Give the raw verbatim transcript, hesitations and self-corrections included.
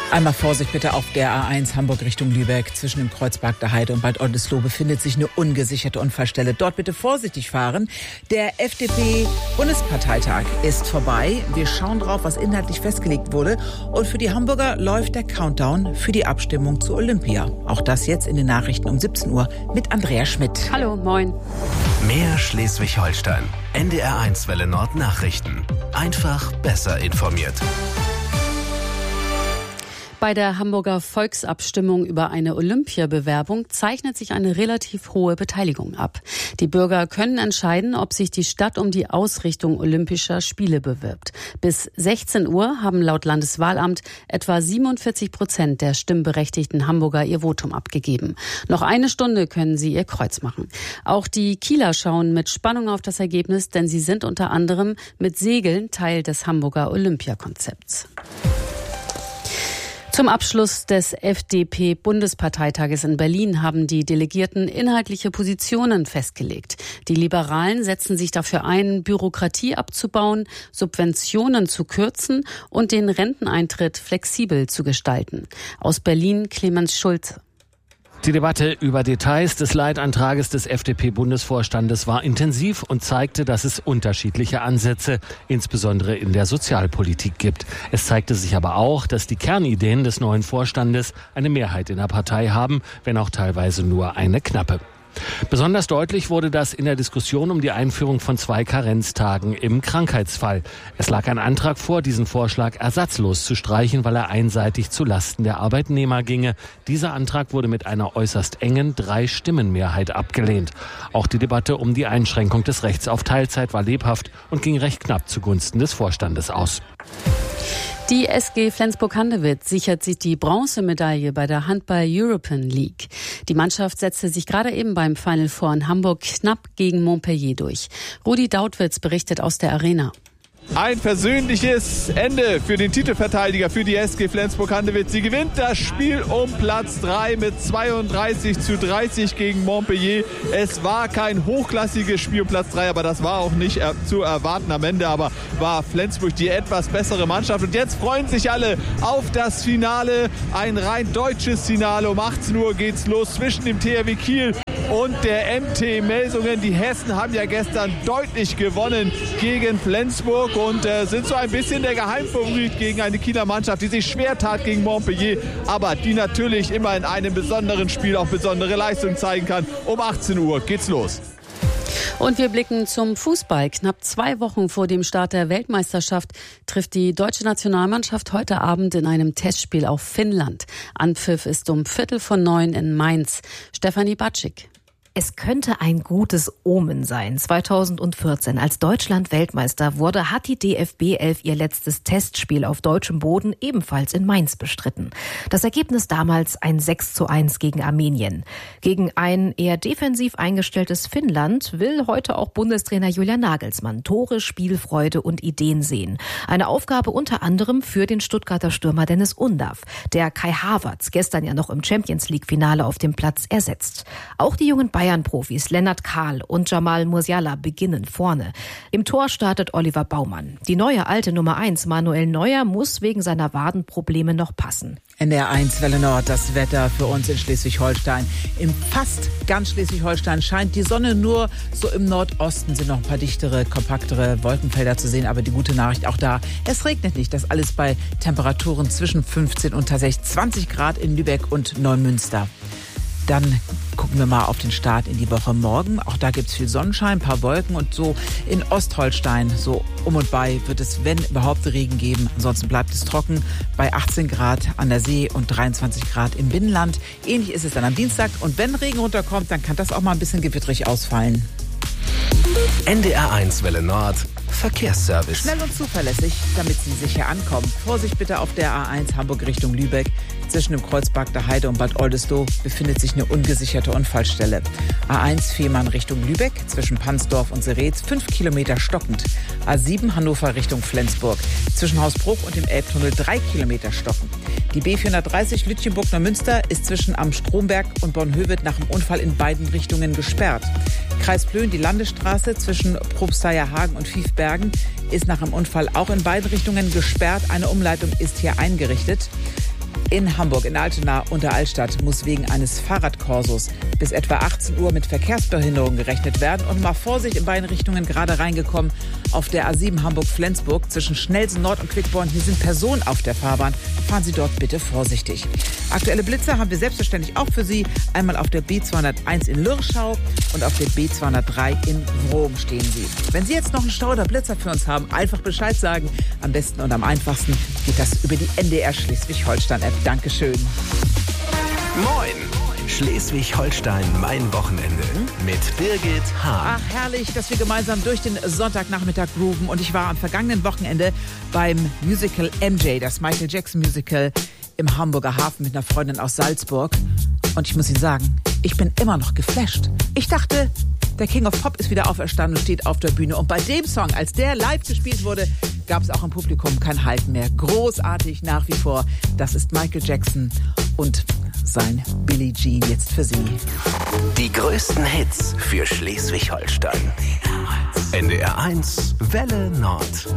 Einmal Vorsicht bitte auf der A eins Hamburg Richtung Lübeck. Zwischen dem Kreuzberg der Heide und Bad Oldesloe befindet sich eine ungesicherte Unfallstelle. Dort bitte vorsichtig fahren. Der F D P-Bundesparteitag ist vorbei. Wir schauen drauf, was inhaltlich festgelegt wurde. Und für die Hamburger läuft der Countdown für die Abstimmung zu Olympia. Auch das jetzt in den Nachrichten um siebzehn Uhr mit Andrea Schmidt. Hallo, moin. Mehr Schleswig-Holstein. N D R eins Welle Nord Nachrichten. Einfach besser informiert. Bei der Hamburger Volksabstimmung über eine Olympiabewerbung zeichnet sich eine relativ hohe Beteiligung ab. Die Bürger können entscheiden, ob sich die Stadt um die Ausrichtung Olympischer Spiele bewirbt. Bis sechzehn Uhr haben laut Landeswahlamt etwa siebenundvierzig Prozent der stimmberechtigten Hamburger ihr Votum abgegeben. Noch eine Stunde können sie ihr Kreuz machen. Auch die Kieler schauen mit Spannung auf das Ergebnis, denn sie sind unter anderem mit Segeln Teil des Hamburger Olympiakonzepts. Zum Abschluss des F D P-Bundesparteitages in Berlin haben die Delegierten inhaltliche Positionen festgelegt. Die Liberalen setzen sich dafür ein, Bürokratie abzubauen, Subventionen zu kürzen und den Renteneintritt flexibel zu gestalten. Aus Berlin Clemens Schulze. Die Debatte über Details des Leitantrages des F D P-Bundesvorstandes war intensiv und zeigte, dass es unterschiedliche Ansätze, insbesondere in der Sozialpolitik, gibt. Es zeigte sich aber auch, dass die Kernideen des neuen Vorstandes eine Mehrheit in der Partei haben, wenn auch teilweise nur eine knappe. Besonders deutlich wurde das in der Diskussion um die Einführung von zwei Karenztagen im Krankheitsfall. Es lag ein Antrag vor, diesen Vorschlag ersatzlos zu streichen, weil er einseitig zu Lasten der Arbeitnehmer ginge. Dieser Antrag wurde mit einer äußerst engen Drei-Stimmen-Mehrheit abgelehnt. Auch die Debatte um die Einschränkung des Rechts auf Teilzeit war lebhaft und ging recht knapp zugunsten des Vorstandes aus. Die S G Flensburg-Handewitt sichert sich die Bronzemedaille bei der Handball-European League. Die Mannschaft setzte sich gerade eben beim Final Four in Hamburg knapp gegen Montpellier durch. Rudi Dautwitz berichtet aus der Arena. Ein versöhnliches Ende für den Titelverteidiger, für die S G Flensburg-Handewitt. Sie gewinnt das Spiel um Platz drei mit zweiunddreißig zu dreißig gegen Montpellier. Es war kein hochklassiges Spiel um Platz drei, aber das war auch nicht zu erwarten. Am Ende aber war Flensburg die etwas bessere Mannschaft. Und jetzt freuen sich alle auf das Finale. Ein rein deutsches Finale. Um achtzehn Uhr geht's los zwischen dem T H W Kiel und der M T Melsungen. Die Hessen haben ja gestern deutlich gewonnen gegen Flensburg und äh, sind so ein bisschen der Geheimfavorit gegen eine Kieler Mannschaft, die sich schwer tat gegen Montpellier, aber die natürlich immer in einem besonderen Spiel auch besondere Leistung zeigen kann. Um achtzehn Uhr geht's los. Und wir blicken zum Fußball. Knapp zwei Wochen vor dem Start der Weltmeisterschaft trifft die deutsche Nationalmannschaft heute Abend in einem Testspiel auf Finnland. Anpfiff ist um Viertel vor neun in Mainz. Stefanie Batschik. Es könnte ein gutes Omen sein. zweitausendvierzehn, als Deutschland Weltmeister wurde, hat die D F B elf ihr letztes Testspiel auf deutschem Boden ebenfalls in Mainz bestritten. Das Ergebnis damals ein sechs zu eins gegen Armenien. Gegen ein eher defensiv eingestelltes Finnland will heute auch Bundestrainer Julian Nagelsmann Tore, Spielfreude und Ideen sehen. Eine Aufgabe unter anderem für den Stuttgarter Stürmer Dennis Undav, der Kai Havertz gestern ja noch im Champions-League-Finale auf dem Platz ersetzt. Auch die jungen Bayern-Profis Lennart Kahl und Jamal Musiala beginnen vorne. Im Tor startet Oliver Baumann. Die neue alte Nummer eins Manuel Neuer muss wegen seiner Wadenprobleme noch passen. N D R eins Welle Nord, das Wetter für uns in Schleswig-Holstein. Im fast ganz Schleswig-Holstein scheint die Sonne, nur so im Nordosten sind noch ein paar dichtere, kompaktere Wolkenfelder zu sehen. Aber die gute Nachricht auch da, es regnet nicht. Das alles bei Temperaturen zwischen fünfzehn und tatsächlich zwanzig Grad in Lübeck und Neumünster. Dann gucken wir mal auf den Start in die Woche morgen. Auch da gibt es viel Sonnenschein, ein paar Wolken und so in Ostholstein, so um und bei, wird es, wenn überhaupt, Regen geben. Ansonsten bleibt es trocken bei achtzehn Grad an der See und dreiundzwanzig Grad im Binnenland. Ähnlich ist es dann am Dienstag. Und wenn Regen runterkommt, dann kann das auch mal ein bisschen gewittrig ausfallen. N D R eins Welle Nord Verkehrsservice. Schnell und zuverlässig, damit Sie sicher ankommen. Vorsicht bitte auf der A eins Hamburg Richtung Lübeck. Zwischen dem Kreuzberg der Heide und Bad Oldesloe befindet sich eine ungesicherte Unfallstelle. A eins Fehmarn Richtung Lübeck, zwischen Pansdorf und Seretz, fünf Kilometer stockend. A sieben Hannover Richtung Flensburg, zwischen Hausbruch und dem Elbtunnel drei Kilometer stockend. Die B vierhundertdreißig Lütjenburg-Neumünster ist zwischen Am Stromberg und Bornhöved nach dem Unfall in beiden Richtungen gesperrt. Kreis Plön, die Landesstraße zwischen Probstheierhagen und Fiefbergen ist nach dem Unfall auch in beiden Richtungen gesperrt. Eine Umleitung ist hier eingerichtet. In Hamburg, in Altona und der Altstadt muss wegen eines Fahrradkorsos bis etwa achtzehn Uhr mit Verkehrsbehinderung gerechnet werden. Und mal Vorsicht in beiden Richtungen gerade reingekommen auf der A sieben Hamburg-Flensburg zwischen Schnellsen Nord und Quickborn. Hier sind Personen auf der Fahrbahn. Fahren Sie dort bitte vorsichtig. Aktuelle Blitzer haben wir selbstverständlich auch für Sie. Einmal auf der B zweihunderteins in Lürschau und auf der B zweihundertdrei in Wrom stehen Sie. Wenn Sie jetzt noch einen Stau oder Blitzer für uns haben, einfach Bescheid sagen. Am besten und am einfachsten geht das über die N D R Schleswig-Holstein-App. Dankeschön. Moin! Schleswig-Holstein, mein Wochenende mit Birgit Hahn. Ach, herrlich, dass wir gemeinsam durch den Sonntagnachmittag grooven. Und ich war am vergangenen Wochenende beim Musical M J, das Michael Jackson Musical im Hamburger Hafen mit einer Freundin aus Salzburg. Und ich muss Ihnen sagen, ich bin immer noch geflasht. Ich dachte, der King of Pop ist wieder auferstanden und steht auf der Bühne. Und bei dem Song, als der live gespielt wurde, gab es auch im Publikum kein Halten mehr. Großartig nach wie vor. Das ist Michael Jackson und sein Billie Jean jetzt für Sie. Die größten Hits für Schleswig-Holstein. N D R eins Welle Nord.